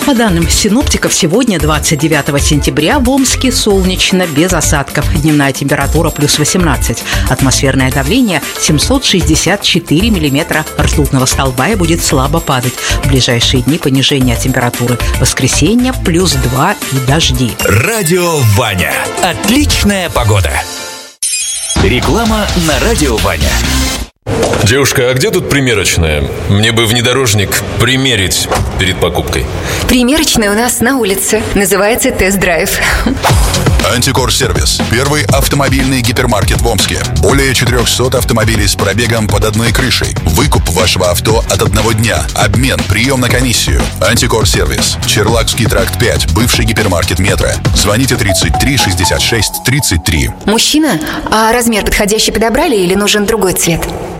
По данным синоптиков, сегодня, 29 сентября, в Омске солнечно, без осадков. Дневная температура плюс 18. Атмосферное давление 764 миллиметра ртутного столба и будет слабо падать. В ближайшие дни понижение температуры. Воскресенье плюс 2 и дожди. Радио Ваня. Отличная погода. Реклама на Радио Ваня. Девушка, а где тут примерочная? Мне бы внедорожник примерить перед покупкой. Примерочная у нас на улице. Называется «Тест-драйв». Антикор-сервис. Первый автомобильный гипермаркет в Омске. Более 400 автомобилей с пробегом под одной крышей. Выкуп вашего авто от 1 дня. Обмен, прием на комиссию. Антикор-сервис. Черлакский тракт 5. Бывший гипермаркет «Метро». Звоните 33 66 33. Мужчина, а размер подходящий подобрали или нужен другой цвет?